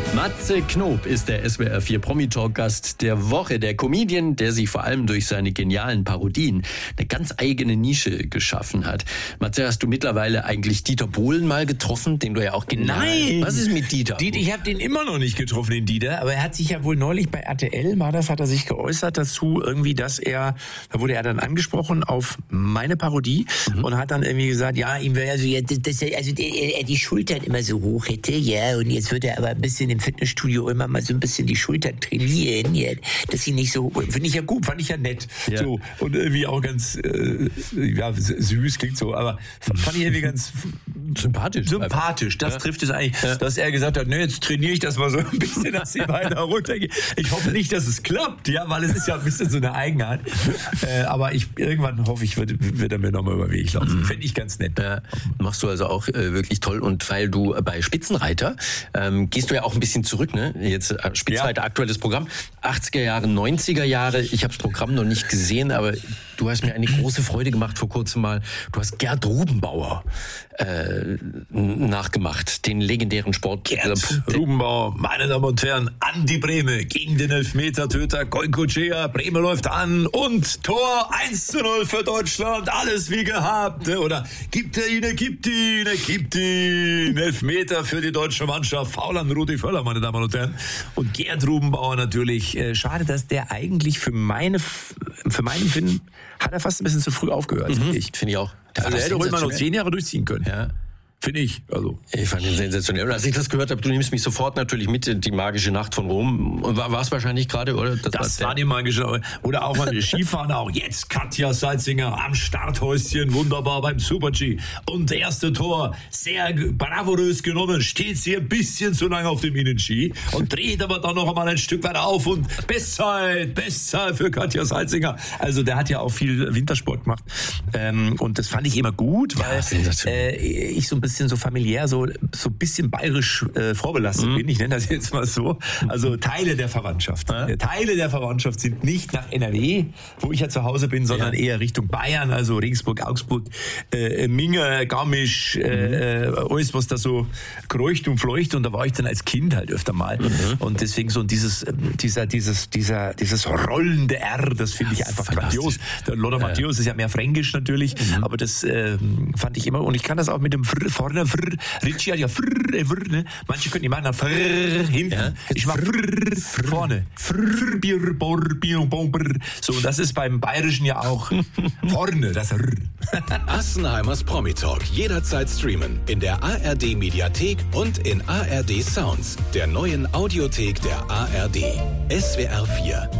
Matze Knob ist der SWR 4 Promi-Talk-Gast der Woche. Der Comedian, der sich vor allem durch seine genialen Parodien eine ganz eigene Nische geschaffen hat. Matze, hast du mittlerweile eigentlich Dieter Bohlen mal getroffen, den du ja auch Nein! Was ist mit Dieter? Ich habe den immer noch nicht getroffen, den Dieter. Aber er hat sich ja wohl neulich bei RTL, hat er sich geäußert dazu, irgendwie, da wurde er dann angesprochen auf meine Parodie und hat dann irgendwie gesagt, ja, ihm wäre die Schultern immer so hoch hätte, ja, und jetzt wird er aber ein bisschen im Fitnessstudio immer mal so ein bisschen die Schultern trainieren, ja, dass sie nicht so, finde ich ja gut, fand ich ja nett, ja. So, und irgendwie auch ganz, süß klingt so, aber fand ich irgendwie ganz sympathisch, das trifft es eigentlich, dass er gesagt hat, jetzt trainiere ich das mal so ein bisschen, dass sie weiter runtergehen. Ich hoffe nicht, dass es klappt, ja, weil es ist ja ein bisschen so eine Eigenart, aber irgendwann hoffe ich, wird er mir nochmal über den Weg laufen. Fände ich ganz nett. Machst du also auch wirklich toll, und weil du bei Spitzenreiter gehst du ja auch ein bisschen zurück, ne? Jetzt Spitzenreiter, aktuelles Programm, 80er Jahre, 90er Jahre, ich habe das Programm noch nicht gesehen, aber du hast mir eine große Freude gemacht vor kurzem mal. Du hast Gerd Rubenbauer nachgemacht, den legendären Sport. Gerd Rubenbauer, meine Damen und Herren, Andi Brehme gegen den Elfmeter-Töter Goicoechea. Brehme läuft an und Tor 1:0 für Deutschland, alles wie gehabt. Oder gibt ihn. Elfmeter für die deutsche Mannschaft. Foul an Rudi Völler, meine Damen und Herren. Und Gerd Rubenbauer natürlich. Schade, dass der eigentlich für meinen Finden hat er fast ein bisschen zu früh aufgehört, finde ich. Finde ich auch. Also er hätte ruhig mal noch 10 Jahre durchziehen können. Ja. Finde ich. Also. Ich fand ihn sensationell. Und als ich das gehört habe, du nimmst mich sofort natürlich mit, die magische Nacht von Rom. War es wahrscheinlich gerade, oder? Das war die magische, oder auch mal Skifahren auch. Jetzt Katja Salzinger am Starthäuschen, wunderbar beim Super-G. Und das Tor, sehr bravourös genommen, steht sie ein bisschen zu lange auf dem Innenski und dreht aber dann noch einmal ein Stück weiter auf und Bestzeit für Katja Salzinger. Also der hat ja auch viel Wintersport gemacht. Und das fand ich immer gut, weil ich so ein bisschen so familiär, so ein bisschen bayerisch vorbelastet bin. Ich nenne das jetzt mal so. Also Teile der Verwandtschaft. Teile der Verwandtschaft sind nicht nach NRW, wo ich ja zu Hause bin, sondern eher Richtung Bayern, also Regensburg, Augsburg, Minge, Garmisch, alles, was da so kreucht und fleucht. Und da war ich dann als Kind halt öfter mal. Und deswegen so dieses rollende R, das finde ich einfach grandios. Der Lothar Matthäus ist ja mehr fränkisch natürlich, aber das fand ich immer, und ich kann das auch mit dem vorne, Ritchie hat ja ne? Manche können die machen hinten. Ja, ich mach vorne. So, und das ist beim Bayerischen ja auch vorne, das Assenheimers Promi-Talk jederzeit streamen in der ARD Mediathek und in ARD Sounds, der neuen Audiothek der ARD. SWR 4